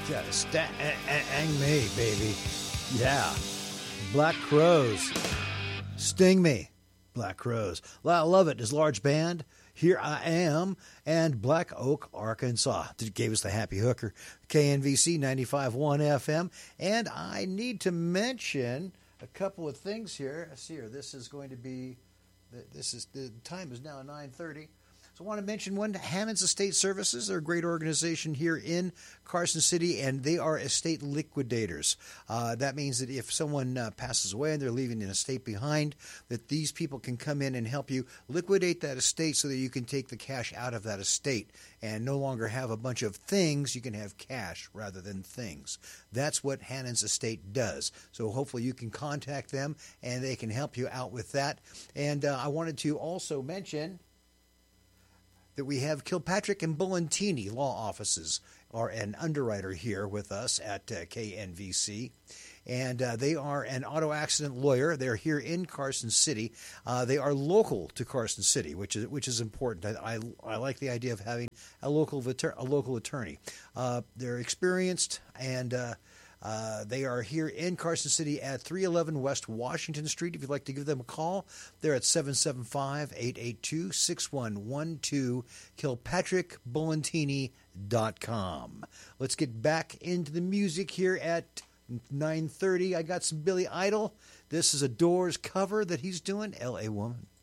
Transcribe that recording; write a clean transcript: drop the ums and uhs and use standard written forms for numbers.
Gotta stang me, baby. Yeah. Black Crowes. Sting Me. Black Crowes. I love it. His large band, Here I Am, and Black Oak, Arkansas. Gave us the happy hooker. KNVC 95.1 FM. And I need to mention a couple of things here. Let's see here. This is going to be, the time is now 9:30. So I want to mention one, Hannon's Estate Services. They're a great organization here in Carson City, and they are estate liquidators. That means that if someone passes away and they're leaving an estate behind, that these people can come in and help you liquidate that estate so that you can take the cash out of that estate and no longer have a bunch of things. You can have cash rather than things. That's what Hannon's Estate does. So hopefully you can contact them, and they can help you out with that. And I wanted to also mention that we have Kilpatrick and Bullantini law offices are an underwriter here with us at KNVC. And they are an auto accident lawyer. They're here in Carson City. They are local to Carson City, which is important. I like the idea of having a local attorney. They're experienced, and they are here in Carson City at 311 West Washington Street. If you'd like to give them a call, they're at 775-882-6112, KilpatrickBullantini.com. Let's get back into the music here at 9:30. I got some Billy Idol. This is a Doors cover that he's doing, L.A. Woman.